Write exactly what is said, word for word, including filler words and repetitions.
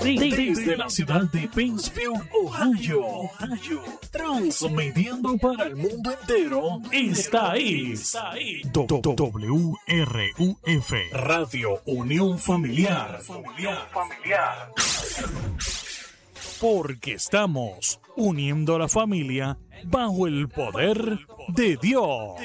Desde la ciudad de Pennsfield, Ohio, Ohio, transmitiendo para el mundo entero, esta es W R U F, Radio Unión Familiar. Familiar. Porque estamos uniendo a la familia bajo el poder de Dios.